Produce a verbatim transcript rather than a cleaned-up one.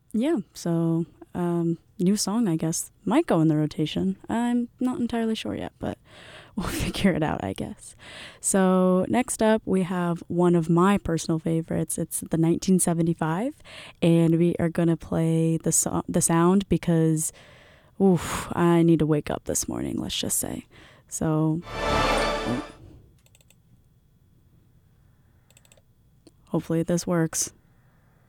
Yeah, so um, new song, I guess, might go in the rotation. I'm not entirely sure yet, but we'll figure it out, I guess. So next up, we have one of my personal favorites. It's the nineteen seventy-five, and we are gonna play the so- the sound because, oof, I need to wake up this morning. Let's just say. So hopefully this works.